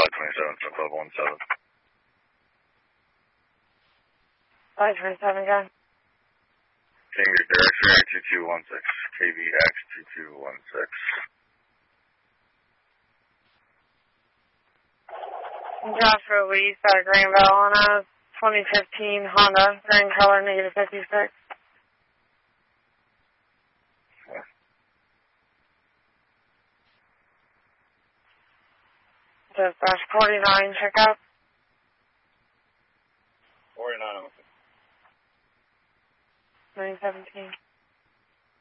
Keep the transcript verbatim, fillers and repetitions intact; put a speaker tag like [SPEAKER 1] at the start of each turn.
[SPEAKER 1] five twenty-seven, so club one seven.
[SPEAKER 2] five twenty-seven, go.
[SPEAKER 1] King your direction, two two one six, K B X two two one six.
[SPEAKER 2] Joshua Lee, Star Greenville on a twenty fifteen Honda, green color, negative fifty-six.
[SPEAKER 1] Yeah.
[SPEAKER 2] Dispatch forty-nine, check out.
[SPEAKER 1] forty-nine, okay.
[SPEAKER 2] nine seventeen.